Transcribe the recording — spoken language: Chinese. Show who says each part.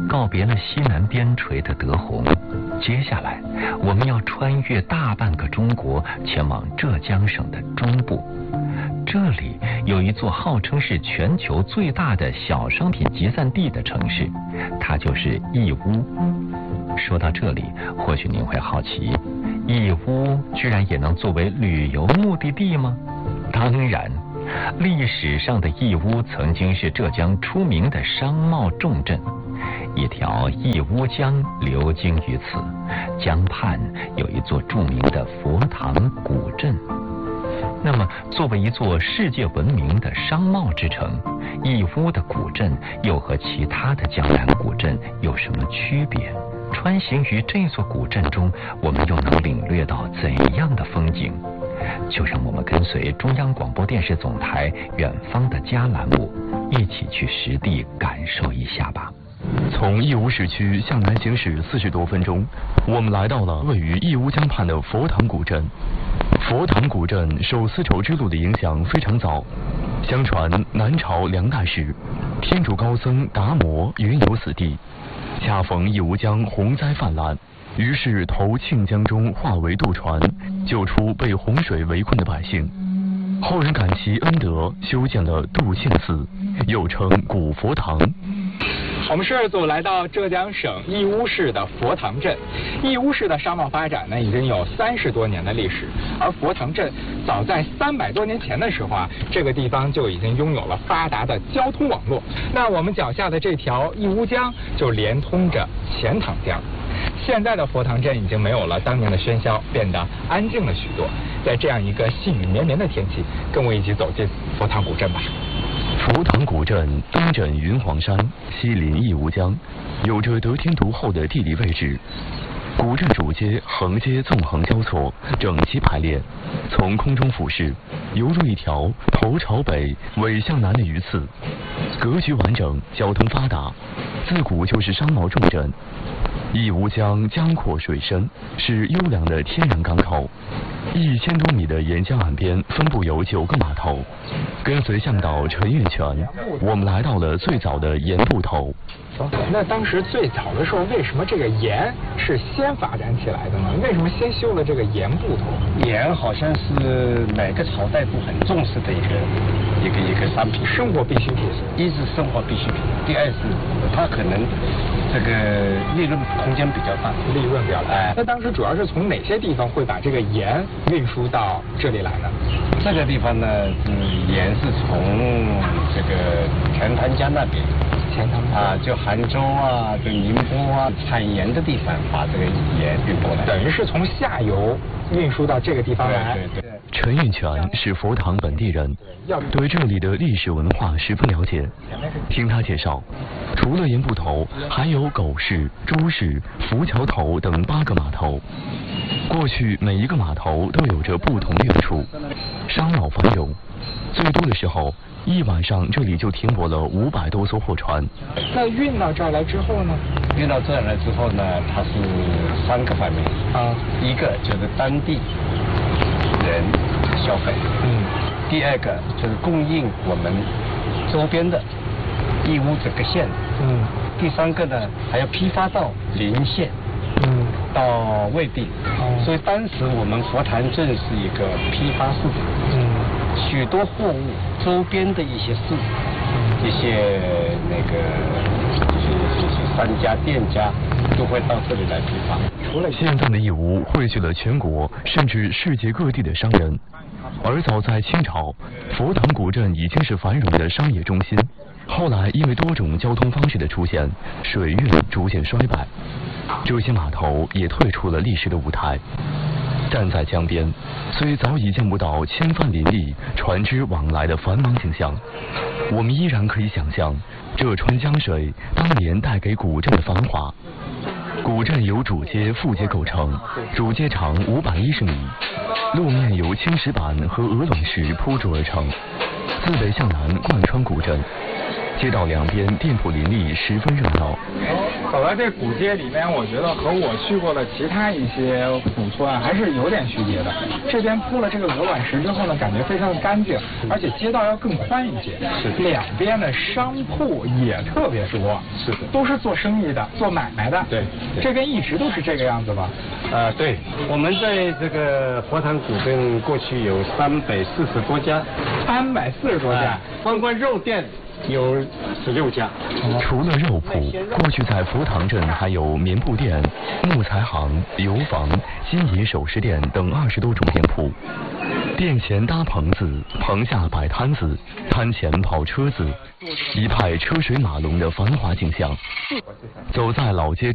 Speaker 1: 告别了西南边陲的德宏，接下来我们要穿越大半个中国，前往浙江省的中部。这里有一座号称是全球最大的小商品集散地的城市，它就是义乌。说到这里，或许您会好奇，义乌居然也能作为旅游目的地吗？当然，历史上的义乌曾经是浙江出名的商贸重镇，一条义乌江流经于此，江畔有一座著名的佛堂古镇。那么，作为一座世界闻名的商贸之城，义乌的古镇又和其他的江南古镇有什么区别？穿行于这座古镇中，我们又能领略到怎样的风景？就让我们跟随中央广播电视总台远方的家栏目，一起去实地感受一下吧。
Speaker 2: 从义乌市区向南行驶40多分钟，我们来到了位于义乌江畔的佛堂古镇。佛堂古镇受丝绸之路的影响非常早，相传南朝梁代时，天主高僧达摩云游此地，恰逢义乌江洪灾泛滥，于是投庆江中化为渡船，救出被洪水围困的百姓。后人感其恩德，修建了渡庆寺，又称古佛堂。
Speaker 3: 我们摄制组来到浙江省义乌市的佛堂镇。义乌市的商贸发展呢，已经有30多年的历史，而佛堂镇早在300多年前的时候啊，这个地方就已经拥有了发达的交通网络。那我们脚下的这条义乌江就连通着钱塘江。现在的佛堂镇已经没有了当年的喧嚣，变得安静了许多。在这样一个细雨绵绵的天气，跟我一起走进佛堂古镇吧。
Speaker 2: 佛堂古镇东枕云黄山，西临义乌江，有着得天独厚的地理位置。古镇主街横街纵横交错，整齐排列，从空中俯视，犹如一条头朝北、尾向南的鱼刺。格局完整，交通发达，自古就是商贸重镇。义乌江江阔水深，是优良的天然港口。1000多米的沿江岸边分布有9个码头。跟随向导陈运全，我们来到了最早的盐埠头。
Speaker 3: 那当时最早的时候，为什么这个盐是先发展起来的呢？为什么先修了这个盐埠头？
Speaker 4: 盐好像是每个朝代都很重视的一个商品，
Speaker 3: 生活必需品。
Speaker 4: 一是生活必需品，第二是它可能这个利润空间比较大，
Speaker 3: 利润比较大。那当时主要是从哪些地方会把这个盐运输到这里来呢？
Speaker 4: 这个地方呢，盐是从这个钱塘江那边。就杭州啊，就宁波啊，产盐的地方把这个盐运过来，
Speaker 3: 等于是从下游运输到这个地方来。
Speaker 4: 对。
Speaker 2: 陈运全是佛堂本地人，对这里的历史文化十分了解。听他介绍，除了盐埠头，还有狗市、猪市、浮桥头等8个码头。过去每一个码头都有着不同的用处，商贸繁荣，最多的时候一晚上这里就停泊了500多艘货船。
Speaker 3: 那运到这儿来之后呢？
Speaker 4: 运到这儿来之后呢，它是3个方面啊，一个就是当地人消费，第二个就是供应我们周边的义乌整个县，第3个呢还要批发到邻县，到卫地，所以当时我们佛堂镇是一个批发市场，许多货物周边的一些市场，一些那个就是商家店家都会到这里来批发。
Speaker 2: 现在的义乌汇聚了全国甚至世界各地的商人，而早在清朝，佛堂古镇已经是繁荣的商业中心。后来因为多种交通方式的出现，水运逐渐衰败，这些码头也退出了历史的舞台。站在江边，虽早已见不到千帆林立、船只往来的繁忙景象，我们依然可以想象这川江水当年带给古镇的繁华。古镇由主街、副街构成，主街长510米，路面由青石板和鹅卵石铺筑而成，自北向南贯穿古镇。 街道两边店铺林立，十分热闹。
Speaker 3: 走在这古街里面，我觉得和我去过的其他一些古村还是有点区别的。这边铺了这个鹅卵石之后呢，感觉非常的干净，而且街道要更宽一些。
Speaker 4: 是的。
Speaker 3: 两边的商铺也特别多。是的。都是做生意的，做买卖的。
Speaker 4: 对。
Speaker 3: 这边一直都是这个样子吧？
Speaker 4: 对。我们在这个佛堂古镇过去有340多家。
Speaker 3: 340多家。
Speaker 4: 光肉店有16家。
Speaker 2: 除了肉铺，过去在佛堂镇还有棉布店、木材行、油坊、金银首饰店等20多种店铺。店前搭棚子，棚下摆摊子，摊前跑车子，一派车水马龙的繁华景象。走在老街